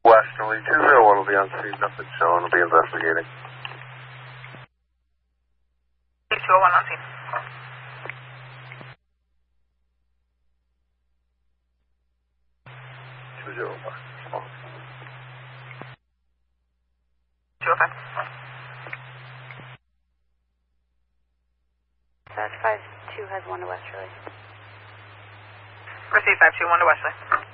Westerly 201 will be on scene. Nothing showing. We'll be investigating. 201 on scene. 205. 205. Dodge 52 has 1 to Westerly. Receive 521 to Westerly.